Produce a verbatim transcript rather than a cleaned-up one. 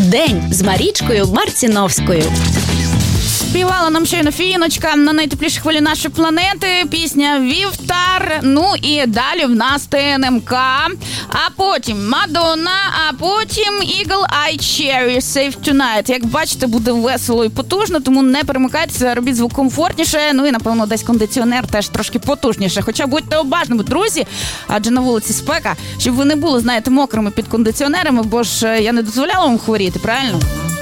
День з Марічкою Марціновською. Співала нам щойно Фіночка на найтеплішій хвилі нашої планети. Пісня «Вівтар». Ну і далі в нас ТНМК. А потім Мадонна, а потім Eagle Eye Cherry Save Tonight. Як бачите, буде весело і потужно, тому не перемикайтеся, робіть звук комфортніше. Ну і, напевно, десь кондиціонер теж трошки потужніше. Хоча будьте обажними, друзі, адже на вулиці спека, щоб ви не були, знаєте, мокрими під кондиціонерами, бо ж я не дозволяла вам хворіти, правильно?